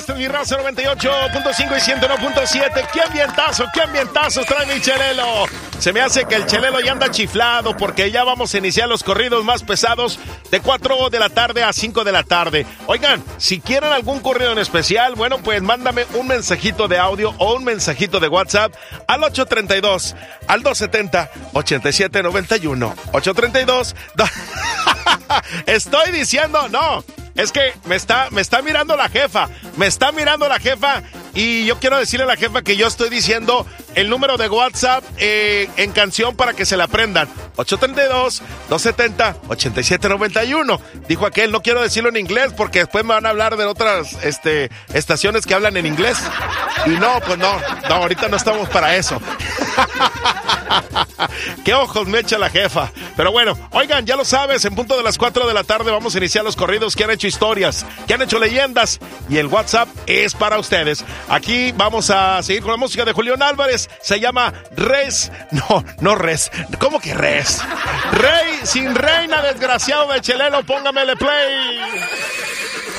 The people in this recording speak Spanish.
Este es mi raza 98.5 y 101.7. ¡Qué ambientazo trae mi Chelelo! Se me hace que el Chelelo ya anda chiflado porque ya vamos a iniciar los corridos más pesados de 4 de la tarde a 5 de la tarde. Oigan, si quieren algún corrido en especial, bueno, pues mándame un mensajito de audio o un mensajito de WhatsApp al 832, al 270, 8791. 832. Estoy diciendo, no. Es que me está mirando la jefa. Y yo quiero decirle a la jefa que yo estoy diciendo el número de WhatsApp en canción para que se la aprendan. 832-270-8791. Dijo aquel, no quiero decirlo en inglés porque después me van a hablar de otras estaciones que hablan en inglés. Y no, pues no, ahorita no estamos para eso. Qué ojos me echa la jefa. Pero bueno, oigan, ya lo sabes, en punto de las 4 de la tarde vamos a iniciar los corridos que han hecho historias, que han hecho leyendas, y el WhatsApp es para ustedes. Aquí vamos a seguir con la música de Julián Álvarez. Se llama Res. No Res. ¿Cómo que Res? Rey sin reina, desgraciado de Chelelo, póngamele play.